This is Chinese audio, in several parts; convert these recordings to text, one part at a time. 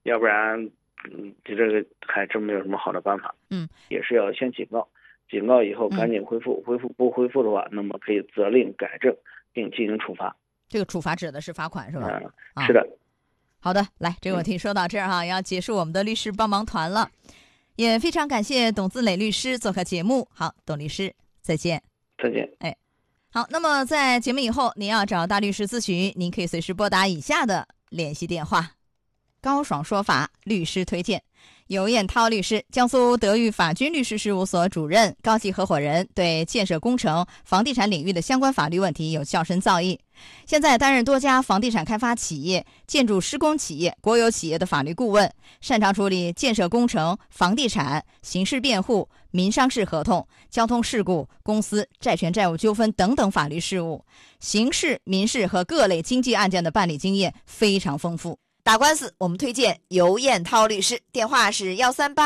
要不然，这个还真没有什么好的办法。也是要先警告，警告以后赶紧恢复，不恢复的话，那么可以责令改正并进行处罚。 这个处罚指的是罚款是吧？ 是的。 好的，来，这个问题说到这儿哈，要结束我们的律师帮忙团了，也非常感谢董自磊律师做客节目。好，董律师，再见。 再见。 好，那么在节目以后，您要找大律师咨询，您可以随时拨打以下的联系电话。高爽说法律师推荐，尤彦涛律师，江苏德裕法军律师事务所主任、高级合伙人，对建设工程、房地产领域的相关法律问题有较深造诣。现在担任多家房地产开发企业、建筑施工企业、国有企业的法律顾问，擅长处理建设工程、房地产、刑事辩护、民商事合同、交通事故、公司债权债务纠纷等等法律事务，刑事、民事和各类经济案件的办理经验非常丰富。打官司我们推荐尤彦涛律师，电话是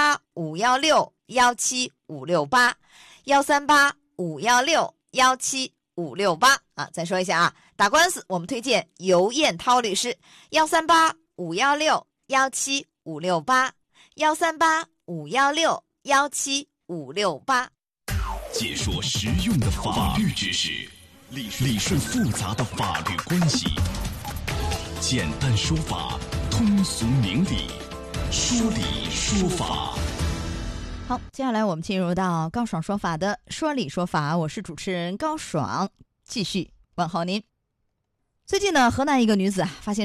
138-516-17568，138-516-17568啊，再说一下啊，打官司我们推荐尤彦涛律师，138-516-17568，138-516-17568， 解说实用的法律知识，理顺复杂的法律关系，简单说法，通俗明理，说理说法。 好，接下来我们进入到高爽说法的说理说法，我是主持人高爽，继续问候您。最近呢，河南一个女子发现